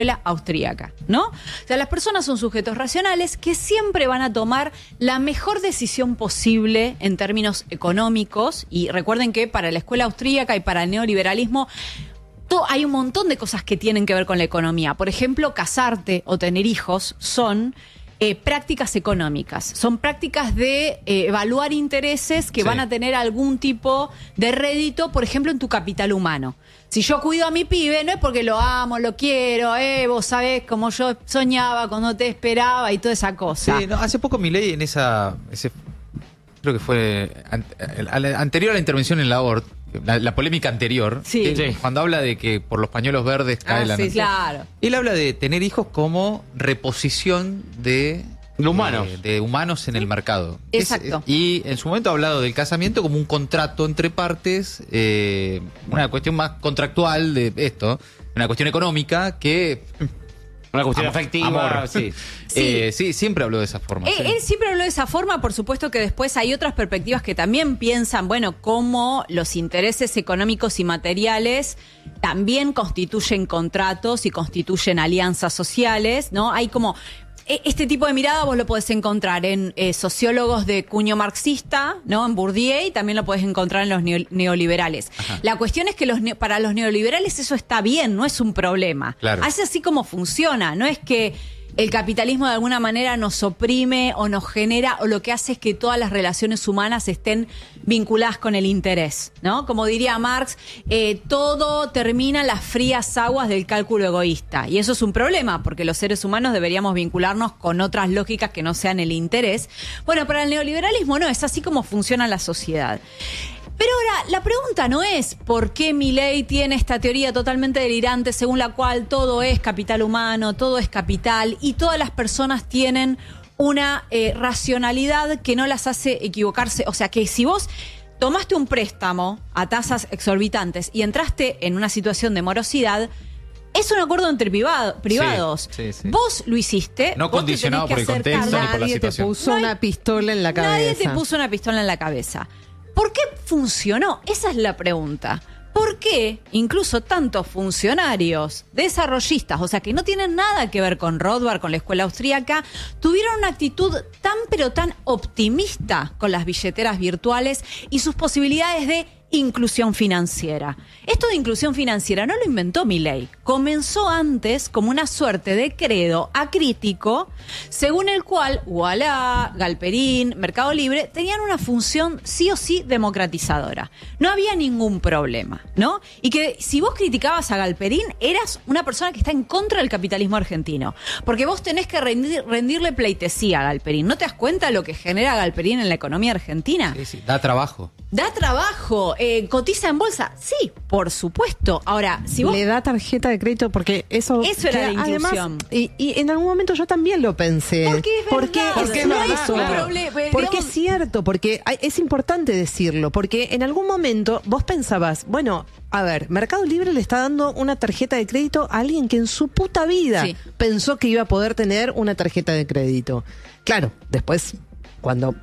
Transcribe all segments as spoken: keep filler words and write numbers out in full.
austríaca, ¿no? O sea, las personas son sujetos racionales que siempre van a tomar la mejor decisión posible en términos económicos, y recuerden que para la escuela austríaca y para el neoliberalismo hay un montón de cosas que tienen que ver con la economía. Por ejemplo, casarte o tener hijos son eh, prácticas económicas. Son prácticas de eh, evaluar intereses que sí. van a tener algún tipo de rédito, por ejemplo, en tu capital humano. Si yo cuido a mi pibe, no es porque lo amo, lo quiero, eh, vos sabés cómo yo soñaba cuando te esperaba y toda esa cosa. Sí, no, hace poco Milei en esa... Ese, creo que fue an, anterior a la intervención en la O R T, La, la polémica anterior, sí. que, sí. cuando habla de que por los pañuelos verdes cae ah, la sí, nación. Claro. Él habla de tener hijos como reposición de, de humanos, eh, de humanos en el mercado. Exacto. Es, y en su momento ha hablado del casamiento como un contrato entre partes, eh, una cuestión más contractual de esto, una cuestión económica que... Una cuestión amor, afectiva, amor. Sí. Sí. Eh, sí, siempre habló de esa forma. Él, sí. él siempre habló de esa forma, por supuesto que después hay otras perspectivas que también piensan, bueno, cómo los intereses económicos y materiales también constituyen contratos y constituyen alianzas sociales, ¿no? Hay como... Este tipo de mirada vos lo podés encontrar en eh, sociólogos de cuño marxista, ¿no? En Bourdieu, y también lo podés encontrar en los neo, neoliberales. Ajá. La cuestión es que los, para los neoliberales eso está bien, no es un problema. Claro. Así así como funciona, no es que el capitalismo de alguna manera nos oprime o nos genera, o lo que hace es que todas las relaciones humanas estén vinculadas con el interés, ¿no? Como diría Marx, eh, todo termina en las frías aguas del cálculo egoísta. Y eso es un problema, porque los seres humanos deberíamos vincularnos con otras lógicas que no sean el interés. Bueno, para el neoliberalismo no, es así como funciona la sociedad. Pero ahora, la pregunta no es por qué Milei tiene esta teoría totalmente delirante según la cual todo es capital humano, todo es capital y todas las personas tienen una eh, racionalidad que no las hace equivocarse. O sea, que si vos tomaste un préstamo a tasas exorbitantes y entraste en una situación de morosidad, es un acuerdo entre privado, privados. Sí, sí, sí. Vos lo hiciste. No condicionado por el contexto ni por la Nadie te situación. puso No hay- una pistola en la cabeza. Nadie te puso una pistola en la cabeza. ¿Por qué funcionó? Esa es la pregunta. ¿Por qué incluso tantos funcionarios desarrollistas, o sea, que no tienen nada que ver con Rothbard, con la escuela austríaca, tuvieron una actitud tan pero tan optimista con las billeteras virtuales y sus posibilidades de inclusión financiera? Esto de inclusión financiera no lo inventó Milei. Comenzó antes como una suerte de credo acrítico, según el cual Ualá, Galperín, Mercado Libre tenían una función sí o sí democratizadora. No había ningún problema, ¿no? Y que si vos criticabas a Galperín, eras una persona que está en contra del capitalismo argentino. Porque vos tenés que rendir, rendirle pleitesía a Galperín. ¿No te das cuenta de lo que genera Galperín en la economía argentina? Sí, sí, da trabajo. Da trabajo, eh, cotiza en bolsa, sí, por supuesto. Ahora, si vos... Le da tarjeta de crédito porque eso... Eso era la inclusión. Además, y, y en algún momento yo también lo pensé. Porque es porque verdad, porque no es es verdad. un Claro. problema, Porque digamos- es cierto, porque hay- es importante decirlo, porque en algún momento vos pensabas, bueno, a ver, Mercado Libre le está dando una tarjeta de crédito a alguien que en su puta vida Sí. pensó que iba a poder tener una tarjeta de crédito. Claro, después, cuando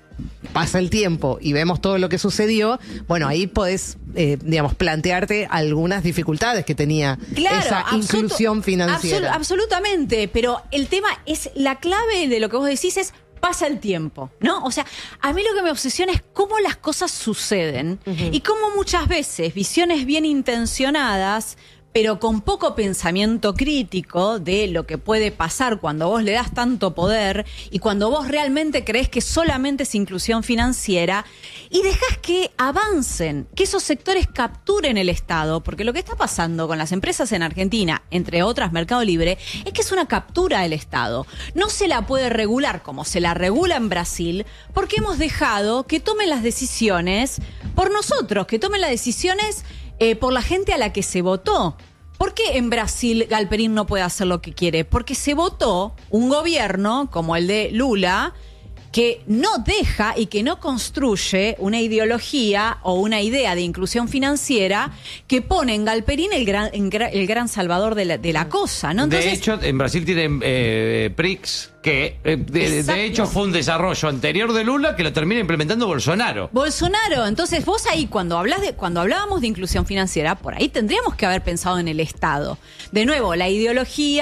pasa el tiempo y vemos todo lo que sucedió, bueno, ahí podés, eh, digamos, plantearte algunas dificultades que tenía Claro, esa absoluto- inclusión financiera. absol- absolutamente, pero el tema es, la clave de lo que vos decís es, pasa el tiempo, ¿no? O sea, a mí lo que me obsesiona es cómo las cosas suceden uh-huh. y cómo muchas veces visiones bien intencionadas, pero con poco pensamiento crítico de lo que puede pasar cuando vos le das tanto poder y cuando vos realmente creés que solamente es inclusión financiera y dejás que avancen, que esos sectores capturen el Estado, porque lo que está pasando con las empresas en Argentina, entre otras Mercado Libre, es que es una captura del Estado. No se la puede regular como se la regula en Brasil, porque hemos dejado que tomen las decisiones por nosotros, que tomen las decisiones Eh, por la gente a la que se votó. ¿Por qué en Brasil Galperín no puede hacer lo que quiere? Porque se votó un gobierno como el de Lula que no deja y que no construye una ideología o una idea de inclusión financiera que pone en Galperín el gran, en gra- el gran salvador de la, de la cosa, ¿no? Entonces, de hecho, en Brasil tienen eh, P R I X, que eh, de, Exacto. de hecho fue un desarrollo anterior de Lula que lo termina implementando Bolsonaro. Bolsonaro, entonces vos ahí cuando hablas de, cuando hablábamos de inclusión financiera, por ahí tendríamos que haber pensado en el Estado. De nuevo, la ideología